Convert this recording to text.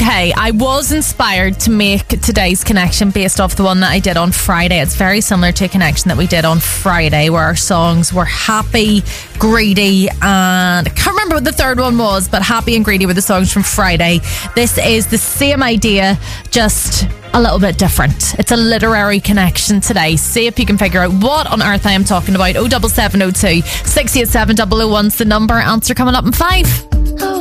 Okay, I was inspired to make today's connection based off the one that I did on Friday. It's very similar to a connection that we did on Friday where our songs were Happy, Greedy, and I can't remember what the third one was, but Happy and Greedy were the songs from Friday. This is the same idea, just a little bit different. It's a literary connection today. See if you can figure out what on earth I am talking about. 07702 687 001's the number. Answer coming up in 5.